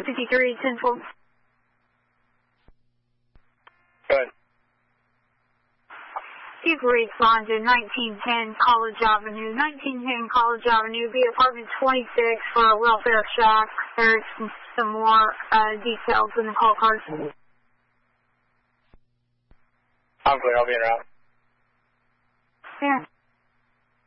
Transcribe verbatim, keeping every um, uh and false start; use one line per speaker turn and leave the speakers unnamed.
fifty-three, ten four.
Good.
You've responded nineteen ten College Avenue. nineteen ten College Avenue, be apartment twenty-six for a welfare shack. There's some, some more uh, details in the call card.
I'm clear. I'll be in route.
Yeah.